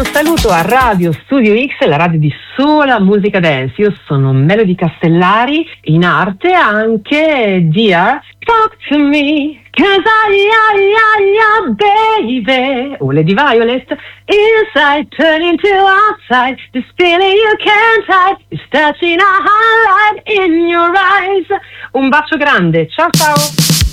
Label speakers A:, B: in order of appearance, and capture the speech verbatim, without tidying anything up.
A: saluto a Radio Studio X, la radio di sola musica dance. Io sono Melody Castellari, in arte anche Dear Talk to Me, cause I, I, I, I, baby. O Lady Violet, inside turn into outside, this feeling you can't hide, is touching a highlight in your eyes. Un bacio grande, ciao ciao.